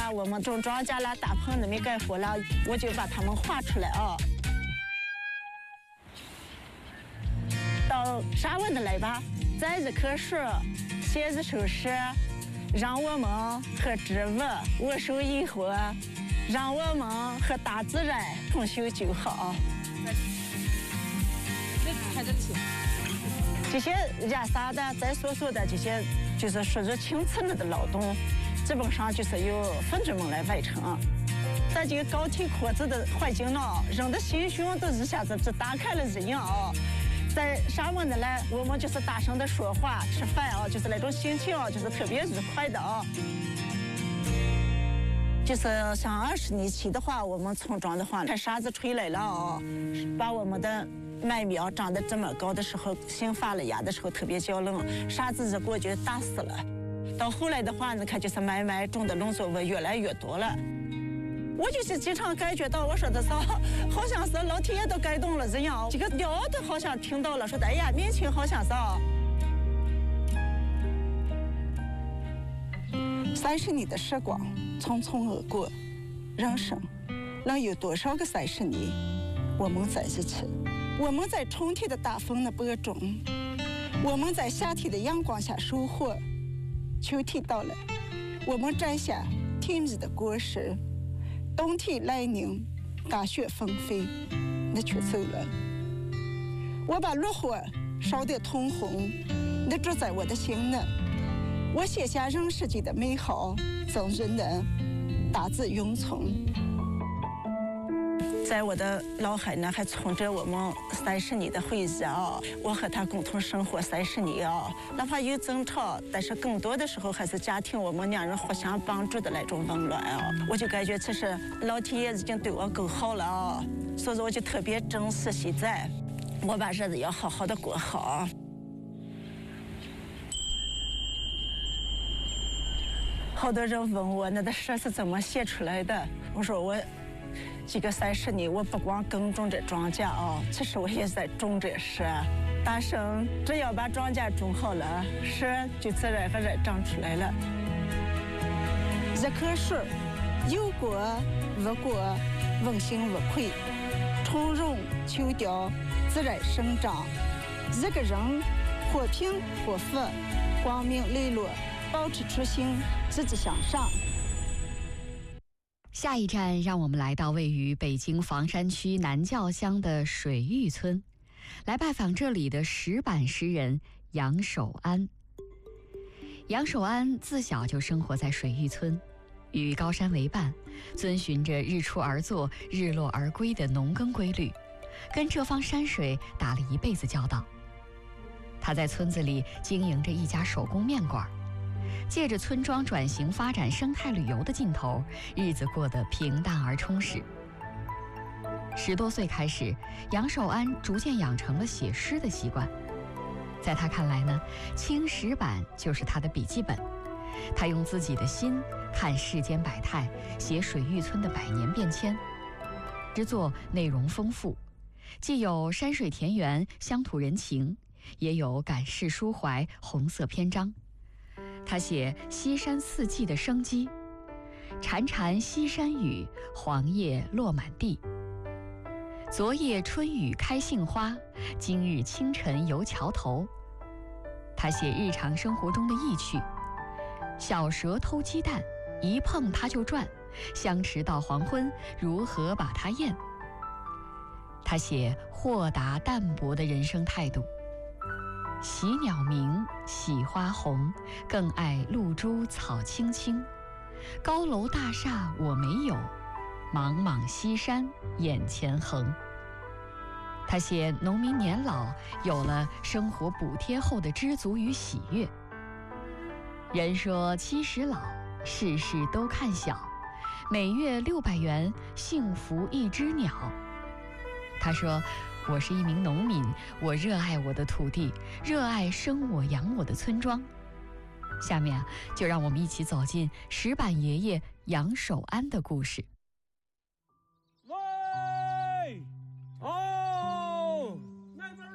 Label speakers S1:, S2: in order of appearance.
S1: 把我们种庄稼啦、大棚子没干活了，我就把它们画出来啊。到沙文的来吧，在一棵树写一首诗，让我们和植物握手以后，让我们和大自然同修就好。这些染纱的、在所说的这些，就是属于青次了的劳动，基本上就是由分子们来完成。在这个高体阔子的环境呢，人的心胸都一下子只打开了一样啊。在沙漠的来，我们就是大声的说话、吃饭啊，就是那种心情啊，就是特别愉快的啊。就是像20年前的话，我们村庄的话，看沙子吹来了啊，把我们的麦苗长得这么高的时候，新发了芽的时候特别娇嫩，沙子一过就打死了。到后来的话，你看就是慢慢种的农作物越来越多了。我就是经常感觉到，我说的啥，好像是老天爷都感动了一样。这个鸟都好像听到了，说的哎呀，年轻好像是。30年的时光匆匆而过，人生能有多少个30年？我们在一起，我们在春天的大风的播种，我们在夏天的阳光下收获，秋天到了，我们摘下甜蜜的果实。冬天来临，大雪纷飞，你却走了。我把炉火烧得通红，你住在我的心里。我写下人世间的美好，赠予你，大自永存。在我的脑海呢，还存着我们30年的回忆啊！我和他共同生活30年啊，哪怕有争吵，但是更多的时候还是家庭我们两人互相帮助的那种温暖啊！我就感觉其实老天爷已经对我够好了啊，所以我就特别珍惜现在，我把日子要好好的过好。好多人问我那的诗是怎么写出来的，我说我这个30年，我不光耕种这庄稼啊，其实我也在种这诗。大神只要把庄稼种好了，诗就自然而然长出来了。一棵树有果无果，问心无愧，春荣秋凋，自然生长。一个人或贫或富，光明磊落，保持初心，积极向上。
S2: 下一站，让我们来到位于北京房山区南滘乡的水峪村，来拜访这里的石板诗人杨守安。杨守安自小就生活在水峪村，与高山为伴，遵循着日出而作、日落而归的农耕规律，跟这方山水打了一辈子交道。他在村子里经营着一家手工面馆，借着村庄转型发展生态旅游的劲头，日子过得平淡而充实。10多岁开始，杨守安逐渐养成了写诗的习惯。在他看来呢，青石板就是他的笔记本。他用自己的心看世间百态，写水峪村的100年变迁。诗作内容丰富，既有山水田园、乡土人情，也有感世抒怀、红色篇章。他写西山四季的生机，潺潺西山雨，黄叶落满地。昨夜春雨开杏花，今日清晨游桥头。他写日常生活中的意趣，小蛇偷鸡蛋，一碰它就转，相持到黄昏，如何把它咽？他写豁达淡泊的人生态度，喜鸟鸣，喜花红，更爱露珠草青青。高楼大厦我没有，茫茫西山眼前横。他写农民年老有了生活补贴后的知足与喜悦。人说70老，事事都看小，每月600元，幸福一只鸟。他说，我是一名农民，我热爱我的土地，热爱生我养我的村庄。下面就让我们一起走进石板爷爷杨守安的故事。